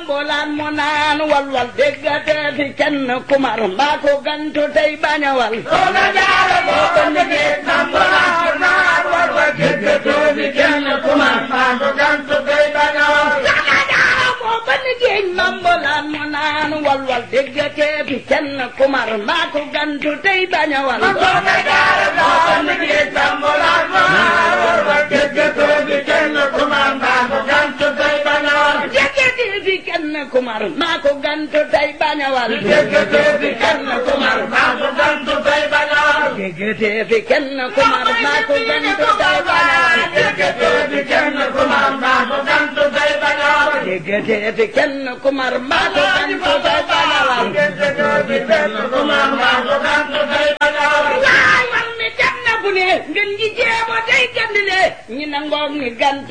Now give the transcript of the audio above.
mambulaan mu naan walwal déggate fi kenn kumar mbaa ko gantu tey bañawal soxna jaara moo ko liggéey mambulaan mu naan walwal déggate fi kenn kumar mbaa ko gantu tey bañawal soxna jaara moo ko liggéey mambulaan mu naan walwal déggate fi kenn kumar mbaa ko gantu tey bañawal soxna jaara moo ko liggéey mambulaan mu naan walwal déggate fi kenn kumar mbaa ko gantu tey bañawal déggate fi kenn kumar maa ko gantu tey bañawal déggate fi kenn kumar maa ko gantu tey bañawal déggate fi kenn kumar maa ko gantu tey bañawal déggate fi kenn kumar maa ko gantu tey bañawal déggate fi kenn kumar maa ko gantu tey bañawal déggate fi kenn kumar maa ko gantu tey bañawal waay man mi dem na bu ne ngeen ji jeebo tey gandile ñi nangoog ni gantu